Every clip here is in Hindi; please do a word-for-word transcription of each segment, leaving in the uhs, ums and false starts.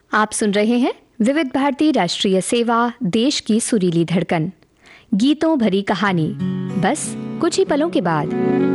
आप सुन रहे हैं विविध भारती राष्ट्रीय सेवा, देश की सुरीली धड़कन, गीतों भरी कहानी, बस कुछ ही पलों के बाद।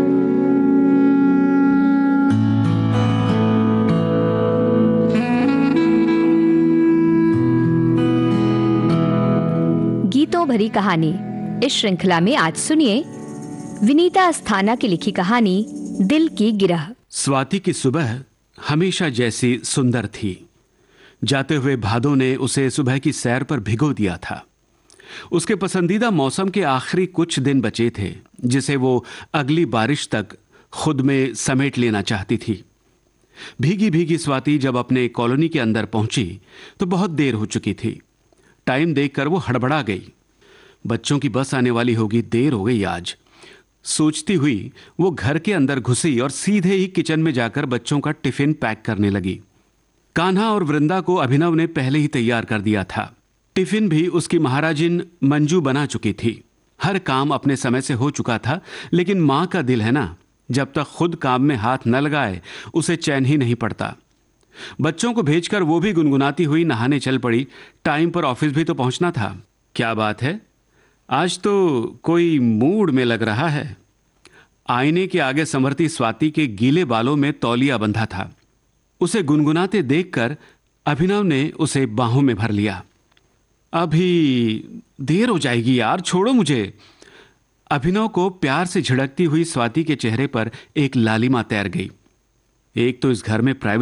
गीतों भरी कहानी इस श्रृंखला में आज सुनिए विनीता अस्थाना की लिखी कहानी दिल की गिरह। स्वाति की सुबह हमेशा जैसी सुंदर थी। जाते हुए भादों ने उसे सुबह की सैर पर भिगो दिया था। उसके पसंदीदा मौसम के आखिरी कुछ दिन बचे थे, जिसे वो अगली बारिश तक खुद में समेट लेना चाहती थी। भीगी भीगी स्वाति जब अपने कॉलोनी के अंदर पहुंची तो बहुत देर हो चुकी थी। टाइम देखकर वो हड़बड़ा गई। बच्चों की बस आने वाली होगी, देर हो गई आज। सोचती हुई वो घर के अंदर घुसी और सीधे ही किचन में जाकर बच्चों का टिफिन पैक करने लगी। कान्हा और वृंदा को अभिनव ने पहले ही तैयार कर दिया था। टिफिन भी उसकी महाराजिन मंजू बना चुकी थी। हर काम अपने समय से हो चुका था, लेकिन माँ का दिल है ना, जब तक खुद काम में हाथ न लगाए उसे चैन ही नहीं पड़ता। बच्चों को भेजकर वो भी गुनगुनाती हुई नहाने चल पड़ी। टाइम पर ऑफिस भी तो पहुंचना था। क्या बात है, आज तो कोई मूड में लग रहा है। आईने के आगे संवरती स्वाति के गीले बालों में तौलिया बंधा था। उसे गुनगुनाते देखकर अभिनव ने उसे बाहों में भर लिया। अभी देर हो जाएगी यार, छोड़ो मुझे। अभिनव को प्यार से झिड़कती हुई स्वाति के चेहरे पर एक लालिमा तैर गई। एक तो इस घर में प्राइवेसी